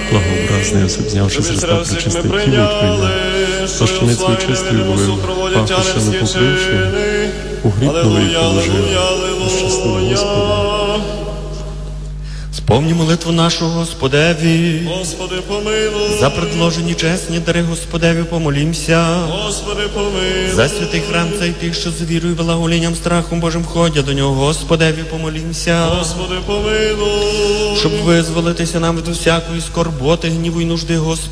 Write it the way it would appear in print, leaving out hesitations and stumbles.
благообразний, особнявши з Христа причисте тіло Твоє, плащаницею чистою вбив, пахощами покривши, у гріб новий положив, щасливий Господи. Сповні молитву нашу Господеві. Господи, помилуй. За предложені чесні дари Господеві помолімся. Господи, помилуй. За святий храм цей тих, що з вірою, благоволінням, страхом Божим ходять до нього, Господеві помолімся. Господи, помилуй. Щоб визволитися нам від усякої скорботи, гніву й нужди, Господи.